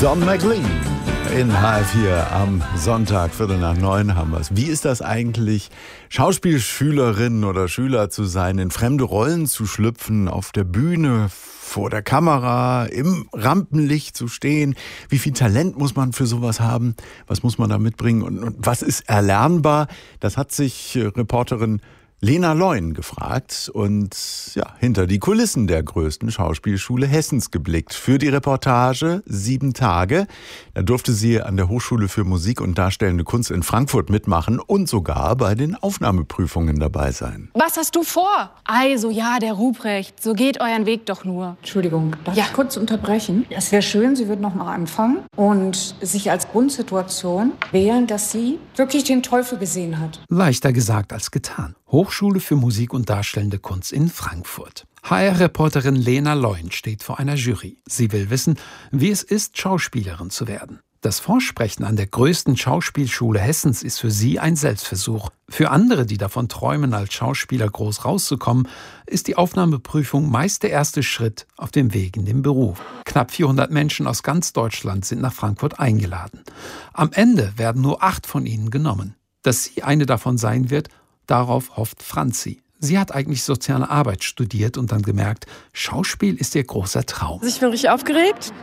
Don McLean in HR4 am Sonntag, 8:45 haben wir es. Wie ist das eigentlich, Schauspielschülerin oder Schüler zu sein, in fremde Rollen zu schlüpfen, auf der Bühne, vor der Kamera, im Rampenlicht zu stehen? Wie viel Talent muss man für sowas haben? Was muss man da mitbringen? Und was ist erlernbar? Das hat sich Reporterin Lena Leun gefragt und hinter die Kulissen der größten Schauspielschule Hessens geblickt. Für die Reportage 7 Tage. Da durfte sie an der Hochschule für Musik und Darstellende Kunst in Frankfurt mitmachen und sogar bei den Aufnahmeprüfungen dabei sein. Was hast du vor? Also der Ruprecht, so geht euren Weg doch nur. Entschuldigung, darf ich kurz unterbrechen? Es wäre schön, Sie würden noch mal anfangen und sich als Grundsituation wählen, dass sie wirklich den Teufel gesehen hat. Leichter gesagt als getan. Hochschule für Musik und Darstellende Kunst in Frankfurt. HR-Reporterin Lena Leun steht vor einer Jury. Sie will wissen, wie es ist, Schauspielerin zu werden. Das Vorsprechen an der größten Schauspielschule Hessens ist für sie ein Selbstversuch. Für andere, die davon träumen, als Schauspieler groß rauszukommen, ist die Aufnahmeprüfung meist der erste Schritt auf dem Weg in den Beruf. Knapp 400 Menschen aus ganz Deutschland sind nach Frankfurt eingeladen. Am Ende werden nur 8 von ihnen genommen. Dass sie eine davon sein wird, darauf hofft Franzi. Sie hat eigentlich soziale Arbeit studiert und dann gemerkt, Schauspiel ist ihr großer Traum. Ich bin richtig aufgeregt,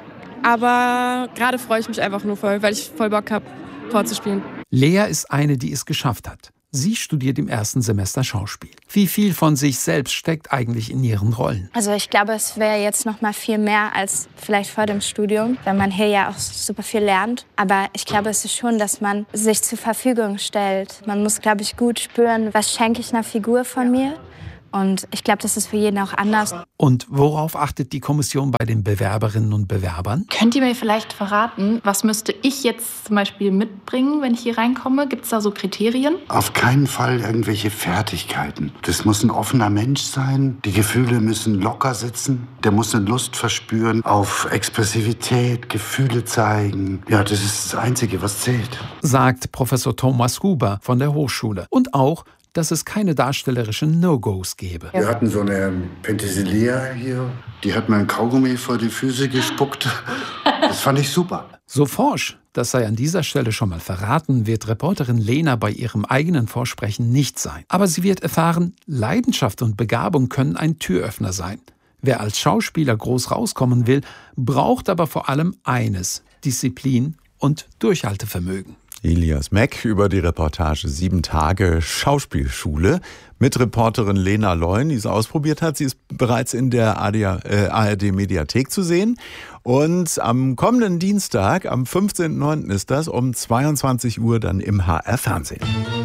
aber gerade freue ich mich einfach nur voll, weil ich voll Bock habe, vorzuspielen. Lea ist eine, die es geschafft hat. Sie studiert im 1. Semester Schauspiel. Wie viel von sich selbst steckt eigentlich in ihren Rollen? Also ich glaube, es wäre jetzt noch mal viel mehr als vielleicht vor dem Studium, weil man hier ja auch super viel lernt. Aber ich glaube, es ist schon, dass man sich zur Verfügung stellt. Man muss, glaube ich, gut spüren, was schenke ich einer Figur von mir. Und ich glaube, das ist für jeden auch anders. Und worauf achtet die Kommission bei den Bewerberinnen und Bewerbern? Könnt ihr mir vielleicht verraten, was müsste ich jetzt zum Beispiel mitbringen, wenn ich hier reinkomme? Gibt es da so Kriterien? Auf keinen Fall irgendwelche Fertigkeiten. Das muss ein offener Mensch sein. Die Gefühle müssen locker sitzen. Der muss eine Lust verspüren auf Expressivität, Gefühle zeigen. Ja, das ist das Einzige, was zählt. Sagt Professor Thomas Huber von der Hochschule. Und auch, dass es keine darstellerischen No-Gos gäbe. Wir hatten so eine Penthesilea hier, die hat mir ein Kaugummi vor die Füße gespuckt. Das fand ich super. So forsch, das sei an dieser Stelle schon mal verraten, wird Reporterin Lena bei ihrem eigenen Vorsprechen nicht sein. Aber sie wird erfahren, Leidenschaft und Begabung können ein Türöffner sein. Wer als Schauspieler groß rauskommen will, braucht aber vor allem eines: Disziplin und Durchhaltevermögen. Elias Meck über die Reportage 7 Tage Schauspielschule mit Reporterin Lena Leun, die es ausprobiert hat. Sie ist bereits in der ARD-Mediathek zu sehen. Und am kommenden Dienstag, am 15.09. ist das, um 22 Uhr dann im HR-Fernsehen.